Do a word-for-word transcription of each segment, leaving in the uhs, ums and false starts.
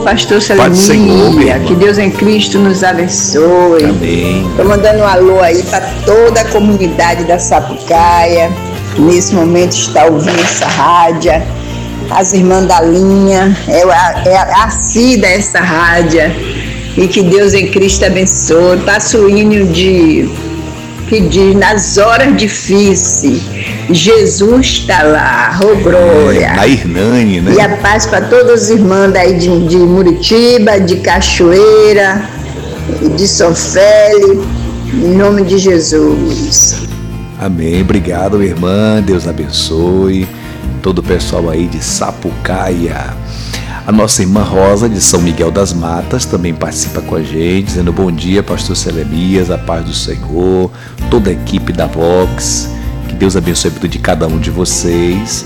pastor Paz do Senhor, minha Selemia. irmã. Que Deus em Cristo nos abençoe. Amém. Estou mandando um alô aí para toda a comunidade da Sapucaia, que nesse momento está ouvindo essa rádio. As irmãs da linha, é a, é a Cida essa rádio. E que Deus em Cristo abençoe. Passa o hino de, que diz, nas horas difíceis, Jesus está lá, ô glória. Na Hernani, né? E a paz para todas as irmãs daí de, de Muritiba, de Cachoeira, de São Félix, em nome de Jesus. Amém. Obrigado, minha irmã. Deus abençoe todo o pessoal aí de Sapucaia. A nossa irmã Rosa, de São Miguel das Matas, também participa com a gente, dizendo bom dia, pastor Selemias, a paz do Senhor, toda a equipe da Vox, que Deus abençoe a vida de cada um de vocês.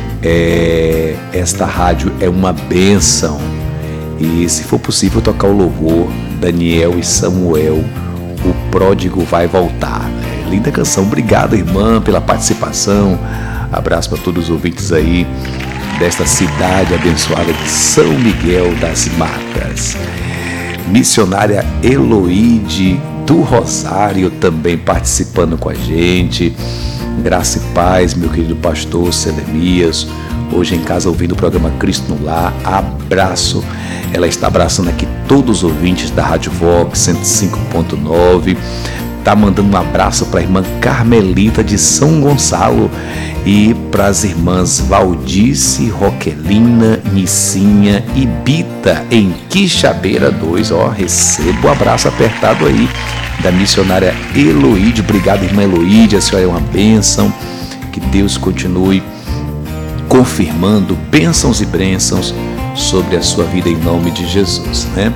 É, esta rádio é uma bênção, e se for possível tocar o louvor, Daniel e Samuel, o pródigo vai voltar. É, linda canção, obrigado, irmã, pela participação. Abraço para todos os ouvintes aí desta cidade abençoada de São Miguel das Matas. Missionária Eloide do Rosário também participando com a gente. Graça e paz, meu querido pastor Selemias, hoje em casa ouvindo o programa Cristo no Lar. Abraço. Ela está abraçando aqui todos os ouvintes da Rádio Vox cento e cinco ponto nove. Tá mandando um abraço para a irmã Carmelita de São Gonçalo e para as irmãs Valdice, Roquelina, Nicinha e Bita em Quixabeira dois. Ó, recebo o abraço apertado aí da missionária Eloide. Obrigado, irmã Eloide, a senhora é uma bênção. Que Deus continue confirmando bênçãos e bênçãos sobre a sua vida em nome de Jesus, né?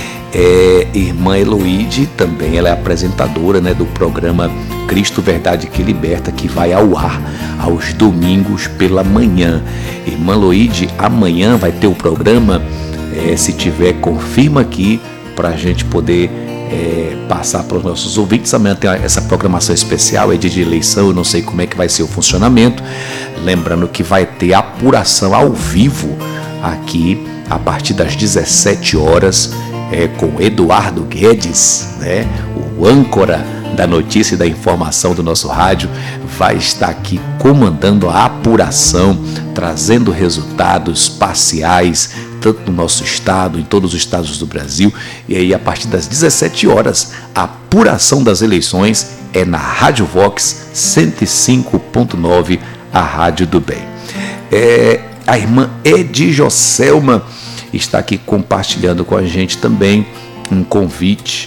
É, irmã Eloide também, ela é apresentadora, né, do programa Cristo Verdade que Liberta, que vai ao ar aos domingos pela manhã. Irmã Eloide, amanhã vai ter o programa, é, se tiver, confirma aqui para a gente poder é, passar para os nossos ouvintes. Amanhã tem essa programação especial, é dia de eleição, eu não sei como é que vai ser o funcionamento. Lembrando que vai ter apuração ao vivo aqui a partir das dezessete horas, É, com Eduardo Guedes, né, o âncora da notícia e da informação do nosso rádio, vai estar aqui comandando a apuração, trazendo resultados parciais, tanto no nosso estado, em todos os estados do Brasil. E aí, a partir das dezessete horas, a apuração das eleições é na Rádio Vox cento e cinco ponto nove, a Rádio do Bem. É, a irmã Edijocelma está aqui compartilhando com a gente também um convite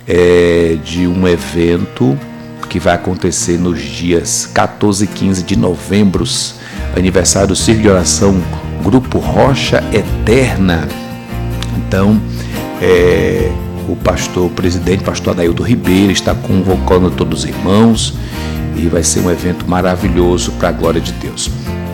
é, de um evento que vai acontecer nos dias quatorze e quinze de novembro, aniversário do Circo de Oração Grupo Rocha Eterna. Então, é, o pastor, o presidente, pastor Adaildo Ribeiro, está convocando todos os irmãos e vai ser um evento maravilhoso para a glória de Deus.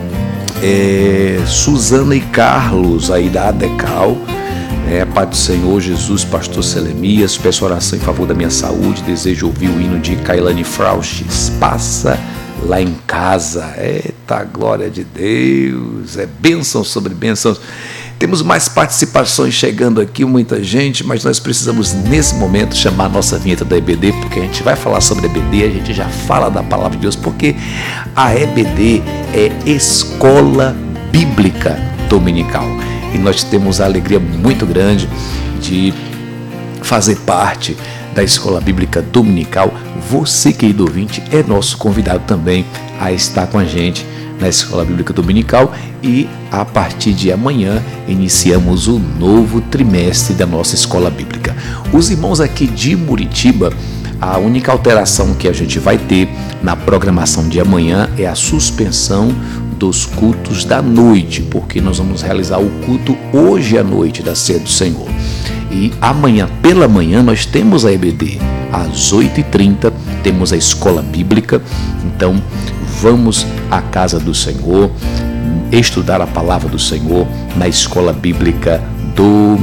É, Suzana e Carlos aí da ADECAL, é, Pai do Senhor Jesus, pastor Selemias, peço oração em favor da minha saúde, desejo ouvir o hino de Kailane Frauches, passa lá em casa. Eita, glória de Deus, é bênção sobre bênçãos. Temos mais participações chegando aqui, muita gente, mas nós precisamos nesse momento chamar a nossa vinheta da E B D, porque a gente vai falar sobre a E B D, a gente já fala da palavra de Deus, porque a E B D é Escola Bíblica Dominical. E nós temos a alegria muito grande de fazer parte da Escola Bíblica Dominical. Você, querido ouvinte, é nosso convidado também a estar com a gente na Escola Bíblica Dominical, e a partir de amanhã iniciamos o novo trimestre da nossa Escola Bíblica. Os irmãos aqui de Muritiba, a única alteração que a gente vai ter na programação de amanhã é a suspensão dos cultos da noite, porque nós vamos realizar o culto hoje à noite da Ceia do Senhor. E amanhã pela manhã nós temos a E B D, às oito e trinta temos a Escola Bíblica. Então vamos à casa do Senhor, estudar a palavra do Senhor na Escola Bíblica do